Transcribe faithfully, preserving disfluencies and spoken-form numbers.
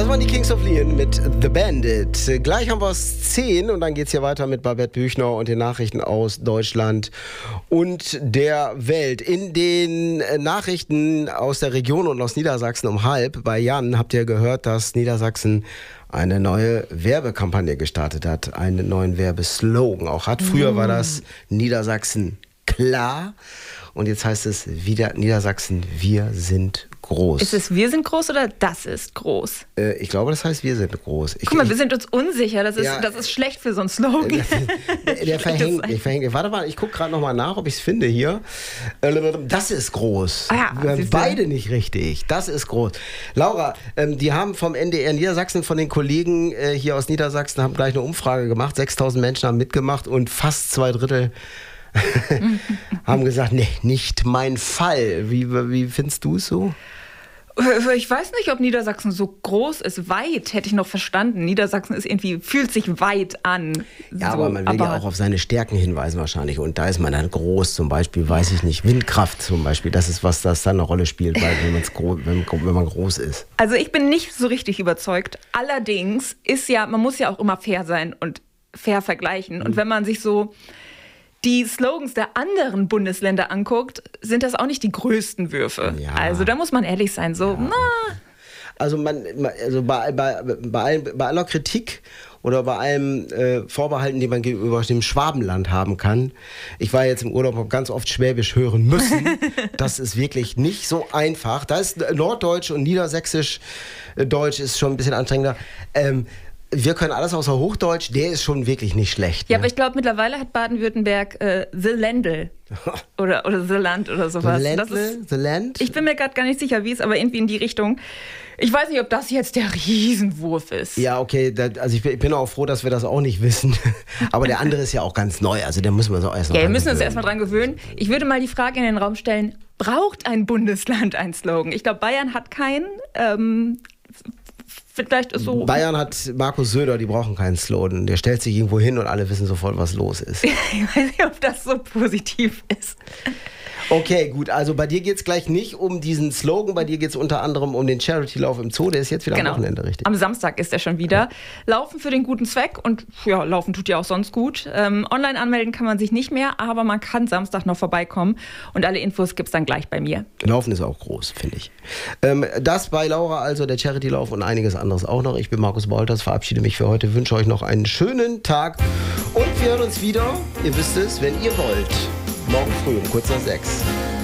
Das waren die Kings of Leon mit The Bandit. Gleich haben wir es zehn und dann geht es hier weiter mit Babette Büchner und den Nachrichten aus Deutschland und der Welt. In den Nachrichten aus der Region und aus Niedersachsen um halb bei Jan habt ihr gehört, dass Niedersachsen eine neue Werbekampagne gestartet hat, einen neuen Werbeslogan auch hat. Früher war das Niedersachsen klar und jetzt heißt es wieder Niedersachsen, wir sind groß. Ist es wir sind groß oder das ist groß? Äh, ich glaube, das heißt wir sind groß. Ich, Guck mal, ich, wir sind uns unsicher. Das ist, ja, das ist schlecht für so einen Slogan. Der, der verhängt mich, verhängt. Warte mal, ich gucke gerade noch mal nach, ob ich es finde hier. Das ist groß. Ah ja, wir haben beide nicht richtig. Das ist groß. Laura, ähm, die haben vom N D R Niedersachsen, von den Kollegen äh, hier aus Niedersachsen, haben gleich eine Umfrage gemacht. sechstausend Menschen haben mitgemacht und fast zwei Drittel haben gesagt, nee, nicht mein Fall. Wie, wie findest du es so? Ich weiß nicht, ob Niedersachsen so groß ist. Weit hätte ich noch verstanden. Niedersachsen ist irgendwie, fühlt sich weit an. Ja, so, aber man will aber ja auch auf seine Stärken hinweisen wahrscheinlich. Und da ist man dann groß, zum Beispiel, weiß ich nicht, Windkraft zum Beispiel. Das ist was, das dann eine Rolle spielt, weil, wenn, man's gro- wenn, wenn man groß ist. Also ich bin nicht so richtig überzeugt. Allerdings ist ja, man muss ja auch immer fair sein und fair vergleichen. Und wenn man sich so die Slogans der anderen Bundesländer anguckt, sind das auch nicht die größten Würfe. Ja. Also da muss man ehrlich sein. So, Ja. na. Also, man, also bei, bei, bei, all, bei aller Kritik oder bei allem äh, Vorbehalten, die man gegenüber dem Schwabenland haben kann. Ich war jetzt im Urlaub, habe ganz oft Schwäbisch hören müssen. Das ist wirklich nicht so einfach. Da ist Norddeutsch und Niedersächsisch äh, Deutsch ist schon ein bisschen anstrengender. Ähm, Wir können alles außer Hochdeutsch, der ist schon wirklich nicht schlecht. Ja, ne? aber ich glaube, mittlerweile hat Baden-Württemberg äh, The Ländl oder, oder The Land oder sowas. The Das Ländle, ist, The Land? ich bin mir gerade gar nicht sicher, wie es, aber irgendwie in die Richtung. Ich weiß nicht, ob das jetzt der Riesenwurf ist. Ja, okay, da, also ich bin, ich bin auch froh, dass wir das auch nicht wissen. Aber der andere ist ja auch ganz neu, also da müssen wir uns auch erst noch Ja, wir dran müssen uns gewöhnen. erstmal dran gewöhnen. Ich würde mal die Frage in den Raum stellen, braucht ein Bundesland einen Slogan? Ich glaube, Bayern hat keinen. Ähm, vielleicht ist so... Bayern hat Markus Söder, die brauchen keinen Slogan. Der stellt sich irgendwo hin und alle wissen sofort, was los ist. Ich weiß nicht, ob das so positiv ist. Okay, gut, also bei dir geht es gleich nicht um diesen Slogan, bei dir geht es unter anderem um den Charity-Lauf im Zoo, der ist jetzt wieder Genau. am Wochenende, richtig? Am Samstag ist er schon wieder. Laufen für den guten Zweck und ja, laufen tut ja auch sonst gut. Ähm, online anmelden kann man sich nicht mehr, aber man kann Samstag noch vorbeikommen und alle Infos gibt es dann gleich bei mir. Laufen ist auch groß, finde ich. Ähm, das bei Laura also, der Charity-Lauf und einiges anderes auch noch. Ich bin Markus Wolters, verabschiede mich für heute, wünsche euch noch einen schönen Tag und wir hören uns wieder, ihr wisst es, wenn ihr wollt. Morgen früh um kurz nach sechs.